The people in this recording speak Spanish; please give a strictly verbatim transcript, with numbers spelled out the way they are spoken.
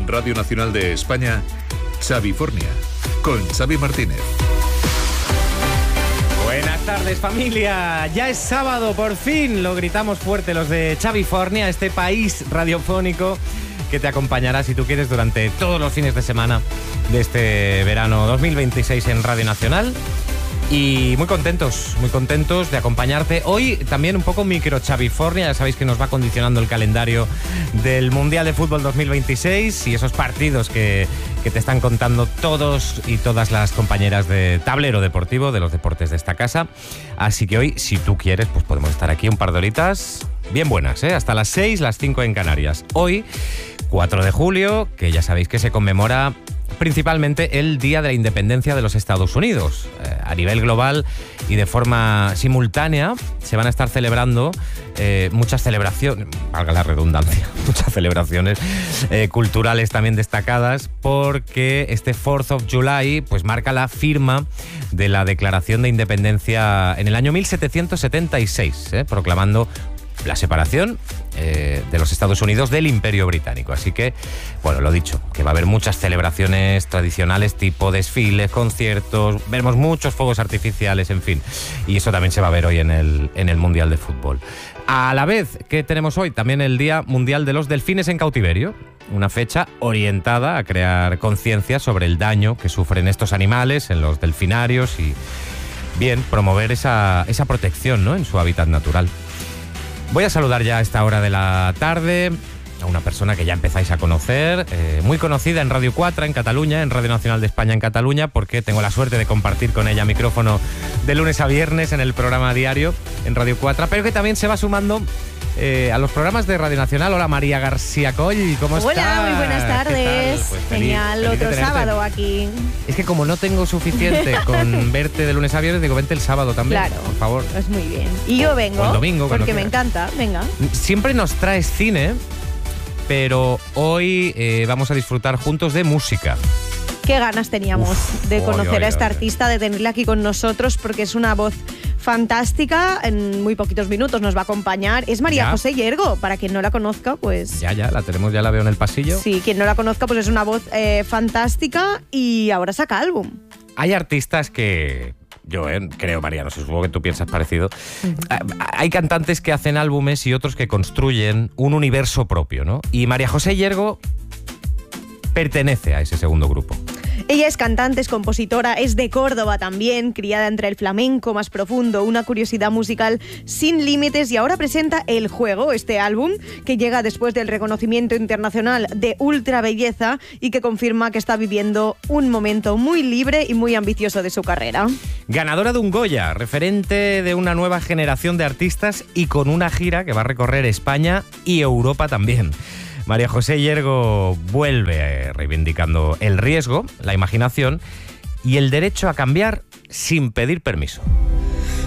Radio Nacional de España, Xavifornia, con Xavi Martínez. Buenas tardes, familia. Ya es sábado, por fin. Lo gritamos fuerte los de Xavifornia, este país radiofónico que te acompañará, si tú quieres, durante todos los fines de semana de este verano dos mil veintiséis en Radio Nacional. Y muy contentos, muy contentos de acompañarte. Hoy también un poco micro Xavifornia, ya sabéis que nos va condicionando el calendario del Mundial de Fútbol dos mil veintiséis y esos partidos que, que te están contando todos y todas las compañeras de Tablero Deportivo, de los deportes de esta casa. Así que hoy, si tú quieres, pues podemos estar aquí un par de horitas bien buenas, ¿eh? Hasta las seis, las cinco en Canarias. Hoy, cuatro de julio, que ya sabéis que se conmemora principalmente el Día de la Independencia de los Estados Unidos. Eh, a nivel global y de forma simultánea se van a estar celebrando eh, muchas celebraciones, valga la redundancia, muchas celebraciones eh, culturales también destacadas, porque este fourth of July pues marca la firma de la Declaración de Independencia en el año mil setecientos setenta y seis, eh, proclamando la separación eh, de los Estados Unidos del Imperio Británico. Así que, bueno, lo dicho, que va a haber muchas celebraciones tradicionales, tipo desfiles, conciertos, vemos muchos fuegos artificiales, en fin. Y eso también se va a ver hoy en el, en el Mundial de Fútbol. A la vez que tenemos hoy también el Día Mundial de los Delfines en Cautiverio, una fecha orientada a crear conciencia sobre el daño que sufren estos animales en los delfinarios y, bien, promover esa, esa protección, ¿no?, en su hábitat natural. Voy a saludar ya a esta hora de la tarde a una persona que ya empezáis a conocer, eh, muy conocida en Radio cuatro en Cataluña, en Radio Nacional de España en Cataluña, porque tengo la suerte de compartir con ella micrófono de lunes a viernes en el programa diario en Radio cuatro, pero que también se va sumando eh, a los programas de Radio Nacional. Hola, María García Coll, ¿cómo Hola, estás? Hola, muy buenas tardes. Pues Genial, feliz, feliz otro sábado aquí. Es que como no tengo suficiente con verte de lunes a viernes, digo, vente el sábado también, claro, por favor. Pues muy bien. Y yo vengo, o el domingo, porque me quieras. encanta, venga. Siempre nos traes cine, pero hoy eh, vamos a disfrutar juntos de música. Qué ganas teníamos Uf, de oy, conocer oy, a esta oy. artista, de tenerla aquí con nosotros, porque es una voz fantástica. En muy poquitos minutos nos va a acompañar. Es María ¿Ya? José Yergo. Para quien no la conozca, pues... Ya, ya, la tenemos, ya la veo en el pasillo. Sí, quien no la conozca, pues es una voz eh, fantástica y ahora saca álbum. Hay artistas que... Yo eh, creo, María, no sé, supongo que tú piensas parecido. Uh-huh. Hay cantantes que hacen álbumes y otros que construyen un universo propio, ¿no? Y María José Yergo pertenece a ese segundo grupo. Ella es cantante, es compositora, es de Córdoba también, criada entre el flamenco más profundo, una curiosidad musical sin límites, y ahora presenta El Juego, este álbum que llega después del reconocimiento internacional de Ultra Belleza y que confirma que está viviendo un momento muy libre y muy ambicioso de su carrera. Ganadora de un Goya, referente de una nueva generación de artistas y con una gira que va a recorrer España y Europa también. María José Yergo vuelve reivindicando el riesgo, la imaginación y el derecho a cambiar sin pedir permiso.